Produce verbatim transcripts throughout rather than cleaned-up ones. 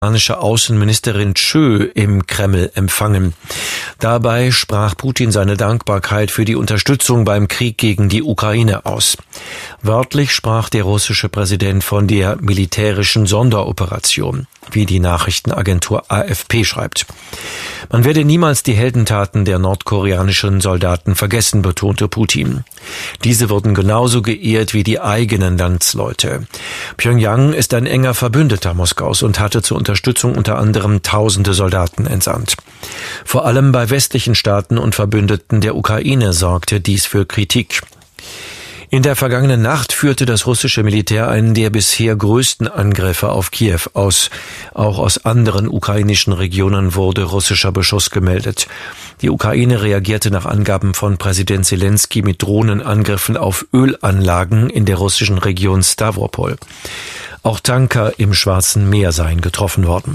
Außenministerin Chö im Kreml empfangen. Dabei sprach Putin seine Dankbarkeit für die Unterstützung beim Krieg gegen die Ukraine aus. Wörtlich sprach der russische Präsident von der militärischen Sonderoperation, wie die Nachrichtenagentur A F P schreibt. Man werde niemals die Heldentaten der nordkoreanischen Soldaten vergessen, betonte Putin. Diese wurden genauso geehrt wie die eigenen Landsleute. Pjöngjang ist ein enger Verbündeter Moskaus und hatte zur Unterstützung unter anderem tausende Soldaten entsandt. Vor allem bei westlichen Staaten und Verbündeten der Ukraine sorgte dies für Kritik. In der vergangenen Nacht führte das russische Militär einen der bisher größten Angriffe auf Kiew aus. Auch aus anderen ukrainischen Regionen wurde russischer Beschuss gemeldet. Die Ukraine reagierte nach Angaben von Präsident Zelensky mit Drohnenangriffen auf Ölanlagen in der russischen Region Stavropol. Auch Tanker im Schwarzen Meer seien getroffen worden.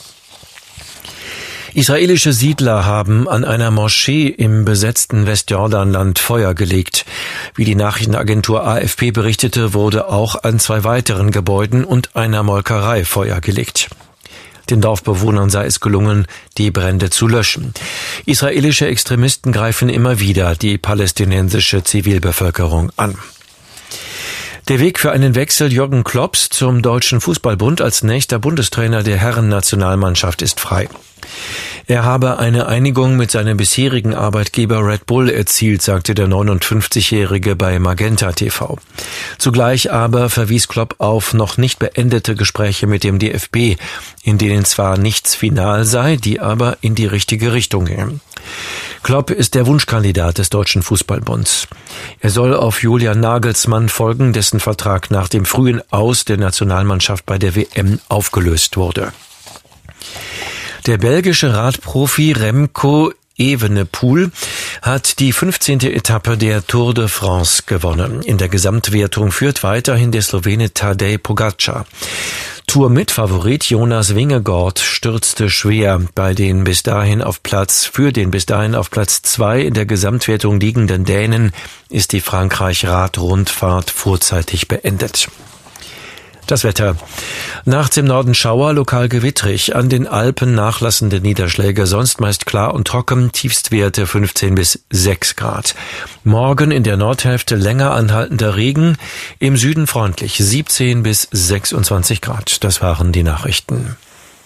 Israelische Siedler haben an einer Moschee im besetzten Westjordanland Feuer gelegt. Wie die Nachrichtenagentur A F P berichtete, wurde auch an zwei weiteren Gebäuden und einer Molkerei Feuer gelegt. Den Dorfbewohnern sei es gelungen, die Brände zu löschen. Israelische Extremisten greifen immer wieder die palästinensische Zivilbevölkerung an. Der Weg für einen Wechsel Jürgen Klopps zum Deutschen Fußballbund als nächster Bundestrainer der Herrennationalmannschaft ist frei. Er habe eine Einigung mit seinem bisherigen Arbeitgeber Red Bull erzielt, sagte der neunundfünfzigjährige bei Magenta T V. Zugleich aber verwies Klopp auf noch nicht beendete Gespräche mit dem D F B, in denen zwar nichts final sei, die aber in die richtige Richtung gehen. Klopp ist der Wunschkandidat des Deutschen Fußballbunds. Er soll auf Julian Nagelsmann folgen, dessen Vertrag nach dem frühen Aus der Nationalmannschaft bei der W M aufgelöst wurde. Der belgische Radprofi Remco Evenepoel hat die fünfzehnte Etappe der Tour de France gewonnen. In der Gesamtwertung führt weiterhin der Slowene Tadej Pogačar. Tour-Mitfavorit Jonas Vingegaard stürzte schwer. Bei den bis dahin auf Platz, für den bis dahin auf Platz zwei in der Gesamtwertung liegenden Dänen ist die Frankreich-Radrundfahrt vorzeitig beendet. Das Wetter. Nachts im Norden Schauer, lokal gewittrig. An den Alpen nachlassende Niederschläge, sonst meist klar und trocken, Tiefstwerte fünfzehn bis sechs Grad. Morgen in der Nordhälfte länger anhaltender Regen, im Süden freundlich, siebzehn bis sechsundzwanzig Grad. Das waren die Nachrichten.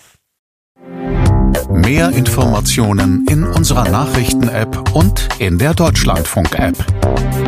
Mehr Informationen in unserer Nachrichten-App und in der Deutschlandfunk-App.